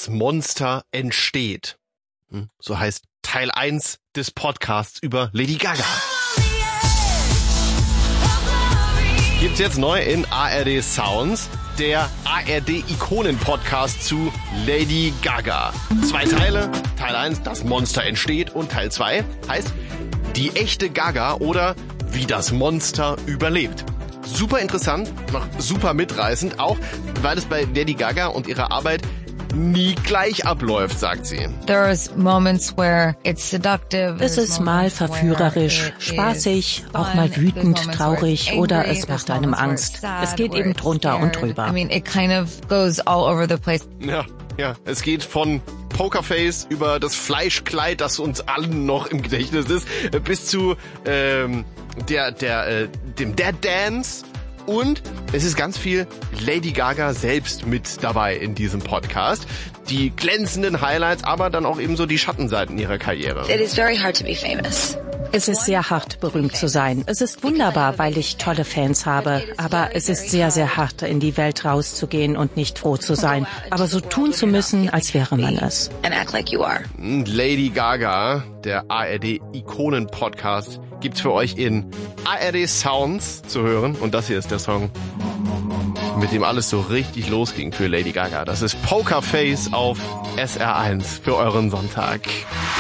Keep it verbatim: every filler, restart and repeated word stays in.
das Monster entsteht. So heißt Teil eins des Podcasts über Lady Gaga. Gibt's jetzt neu in A R D Sounds, der A R D-Ikonen-Podcast zu Lady Gaga. Zwei Teile. Teil eins, das Monster entsteht, und Teil zwei heißt die echte Gaga oder wie das Monster überlebt. Super interessant, noch super mitreißend, auch weil es bei Lady Gaga und ihrer Arbeit nie gleich abläuft, sagt sie. Es ist mal verführerisch, spaßig, auch mal wütend, traurig oder es macht einem Angst. Es geht eben drunter und drüber. Ja, ja, es geht von Pokerface über das Fleischkleid, das uns allen noch im Gedächtnis ist, bis zu ähm, der, der, äh, dem Dead Dance. Und es ist ganz viel Lady Gaga selbst mit dabei in diesem Podcast. Die glänzenden Highlights, aber dann auch eben so die Schattenseiten ihrer Karriere. It is very hard to be famous. Es ist sehr hart, berühmt zu sein. Es ist wunderbar, weil ich tolle Fans habe. Aber es ist sehr, sehr hart, in die Welt rauszugehen und nicht froh zu sein. Aber so tun zu müssen, als wäre man es. And act like you are. Lady Gaga, der A R D-Ikonen-Podcast, gibt's für euch in A R D Sounds zu hören. Und das hier ist der Song, mit dem alles so richtig losging für Lady Gaga. Das ist Pokerface auf S R eins für euren Sonntag.